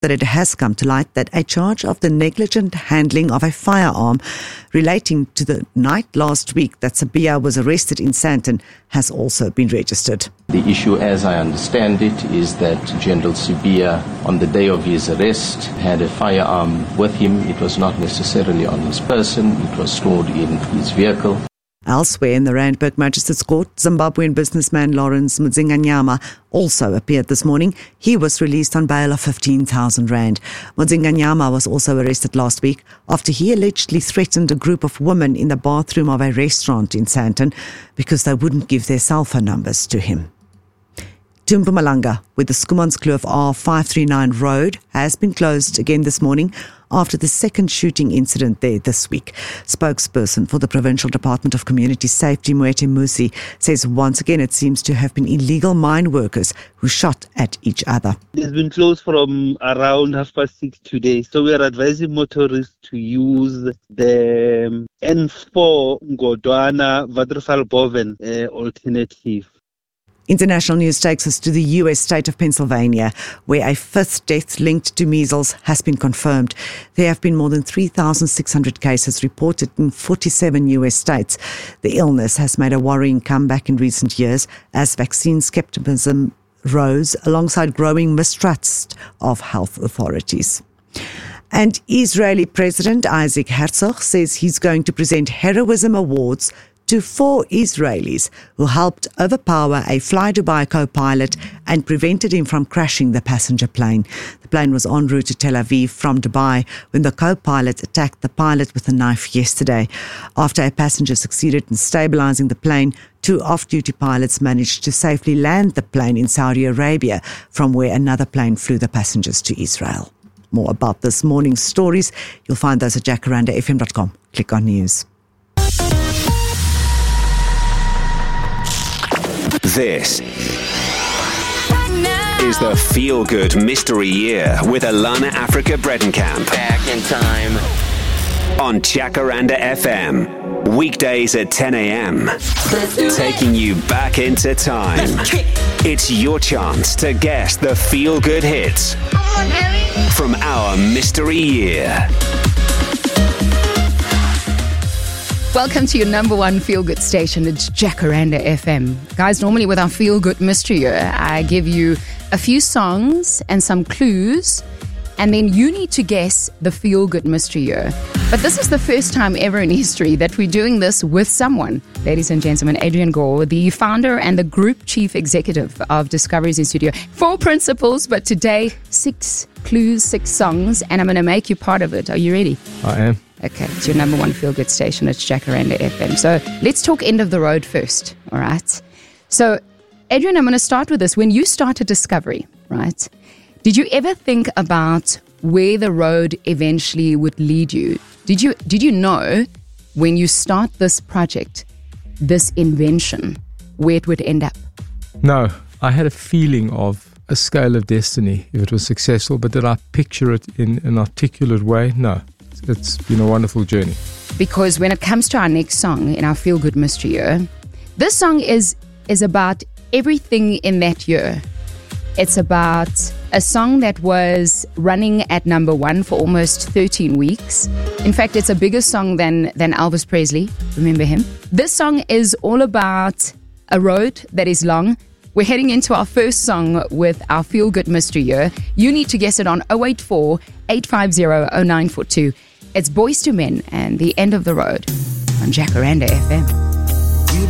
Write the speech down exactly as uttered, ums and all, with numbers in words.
that it has come to light that a charge of the negligent handling of a firearm relating to the night last week that Sibiya was arrested in Sandton has also been registered. The issue, as I understand it, is that General Sibiya, on the day of his arrest, had a firearm with him. It was not necessarily on his person. It was stored in his vehicle. Elsewhere in the Randburg Magistrates Court, Zimbabwean businessman Lawrence Mudzinganyama also appeared this morning. He was released on bail of fifteen thousand rand. Mudzinganyama was also arrested last week after he allegedly threatened a group of women in the bathroom of a restaurant in Sandton because they wouldn't give their cell phone numbers to him. To Mpumalanga, where the Schoemanskloof R five thirty-nine road has been closed again this morning after the second shooting incident there this week. Spokesperson for the Provincial Department of Community Safety, Mwete Musi, says once again it seems to have been illegal mine workers who shot at each other. It's been closed from around half past six today, so we are advising motorists to use the N four Ngodwana Vadrasal Boven uh, alternative. International news takes us to the U S state of Pennsylvania, where a fifth death linked to measles has been confirmed. There have been more than three thousand six hundred cases reported in forty-seven U S states. The illness has made a worrying comeback in recent years as vaccine skepticism rose alongside growing mistrust of health authorities. And Israeli President Isaac Herzog says he's going to present heroism awards to four Israelis who helped overpower a Fly Dubai co-pilot and prevented him from crashing the passenger plane. The plane was en route to Tel Aviv from Dubai when the co-pilot attacked the pilot with a knife yesterday. After a passenger succeeded in stabilizing the plane, two off-duty pilots managed to safely land the plane in Saudi Arabia, from where another plane flew the passengers to Israel. More about this morning's stories, you'll find those at jacaranda f m dot com. Click on news. This is the Feel Good Mystery Year with Alana Africa Bredenkamp. Back in time. On Jacaranda F M. Weekdays at ten a.m. Taking you back into time. It's your chance to guess the Feel Good hits from our Mystery Year. Welcome to your number one feel-good station. It's Jacaranda F M. Guys, normally with our feel-good mystery year, I give you a few songs and some clues, and then you need to guess the feel-good mystery year. But this is the first time ever in history that we're doing this with someone. Ladies and gentlemen, Adrian Gore, the founder and the group chief executive of Discoveries in Studio. Four principles, but today, six clues, six songs, and I'm going to make you part of it. Are you ready? I am. Okay, it's your number one feel-good station. It's Jacaranda F M. So let's talk end of the road first, all right? So, Adrian, I'm going to start with this. When you started Discovery, right, did you ever think about where the road eventually would lead you? Did you did you know when you start this project, this invention, where it would end up? No, I had a feeling of a scale of destiny if it was successful, but did I picture it in an articulate way? No. It's been a wonderful journey. Because when it comes to our next song in our Feel Good Mystery Year, this song is is about everything in that year. It's about a song that was running at number one for almost thirteen weeks. In fact, it's a bigger song than, than Elvis Presley. Remember him? This song is all about a road that is long. We're heading into our first song with our Feel Good Mystery Year. You need to guess it on oh eight four, eight five zero, oh nine four two. It's Boyz two Men and The End of the Road on Jacaranda F M.